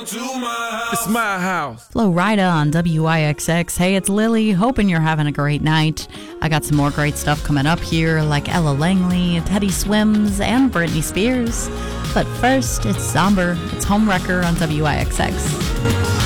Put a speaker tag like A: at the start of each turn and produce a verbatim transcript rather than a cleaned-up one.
A: It's my house.
B: Flo Rida on W I X X. Hey, it's Lily. Hoping you're having a great night. I got some more great stuff coming up here, like Ella Langley, Teddy Swims, and Britney Spears. But first, it's Somber. It's Homewrecker on W I X X.